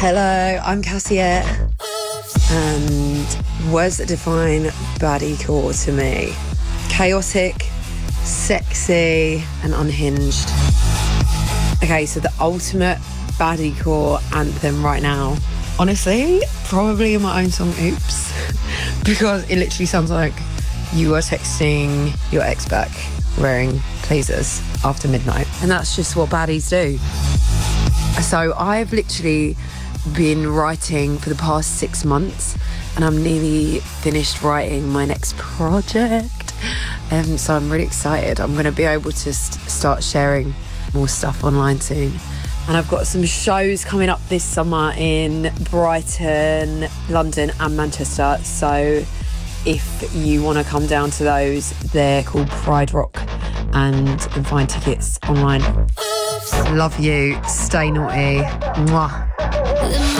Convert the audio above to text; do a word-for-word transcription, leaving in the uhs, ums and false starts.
Hello, I'm Cassiette, and words that define baddiecore to me: chaotic, sexy, and unhinged. Okay, so the ultimate baddiecore anthem right now, honestly, probably in my own song, Oops, because it literally sounds like you are texting your ex back wearing blazers after midnight, and that's just what baddies do. So I've literally been writing for the past six months and I'm nearly finished writing my next project. And um, so I'm really excited. I'm going to be able to st- start sharing more stuff online soon. And I've got some shows coming up this summer in Brighton, London and Manchester. So if you want to come down to those, they're called Pride Rock, and you can find tickets online. Love you. Stay naughty. Mwah.